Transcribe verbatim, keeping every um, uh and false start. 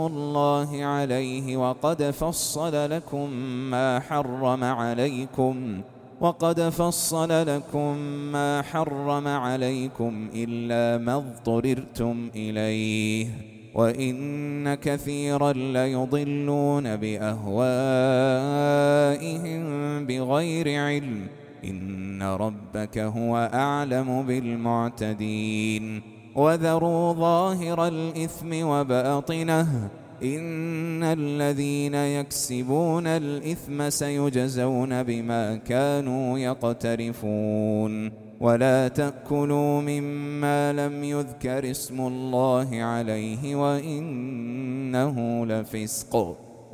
الله عليه وقد فصل لكم ما حرم عليكم وقد فصل لكم ما حرم عليكم إلا ما اضطررتم إليه وإن كثيرا ليضلون بأهوائهم بغير علم إن ربك هو أعلم بالمعتدين وذروا ظاهر الإثم وباطنه إن الذين يكسبون الإثم سيجزون بما كانوا يقترفون ولا تأكلوا مما لم يذكر اسم الله عليه وإنه لفسق